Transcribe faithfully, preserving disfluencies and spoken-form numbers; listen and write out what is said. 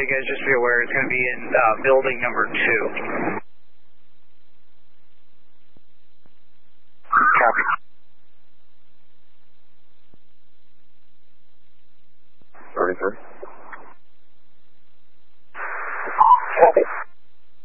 you guys just be aware it's going to be in uh, building number two. Copy. thirty-three.